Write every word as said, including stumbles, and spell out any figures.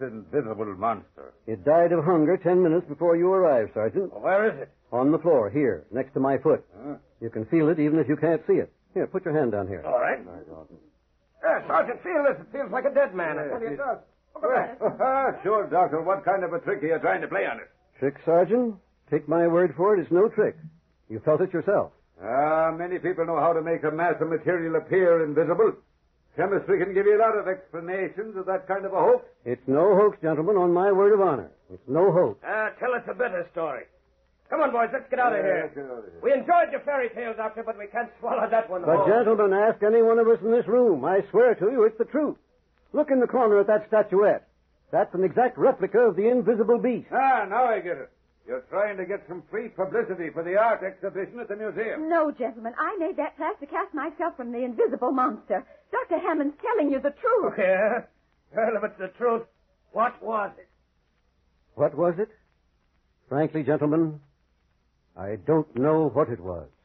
invisible monster? It died of hunger ten minutes before you arrived, Sergeant. Well, where is it? On the floor, here, next to my foot. Huh? You can feel it even if you can't see it. Here, put your hand down here. All right. Yeah, Sergeant, feel this. It feels like a dead man. I tell you it does. Look at that. Sure, Doctor. What kind of a trick are you trying to play on it? Trick, Sergeant? Take my word for it, it's no trick. You felt it yourself. Ah, many people know how to make a mass of material appear invisible. Chemistry can give you a lot of explanations of that kind of a hoax. It's no hoax, gentlemen, on my word of honor. It's no hoax. Ah, tell us a better story. Come on, boys, let's get out of Yeah, here. let's get out of here. We enjoyed your fairy tale, Doctor, but we can't swallow that one But, whole. gentlemen, ask any one of us in this room. I swear to you, it's the truth. Look in the corner at that statuette. That's an exact replica of the invisible beast. Ah, now I get it. You're trying to get some free publicity for the art exhibition at the museum. No, gentlemen, I made that plaster cast myself from the invisible monster. Doctor Hammond's telling you the truth. Oh, yeah? Well, if it's the truth, what was it? What was it? Frankly, gentlemen, I don't know what it was.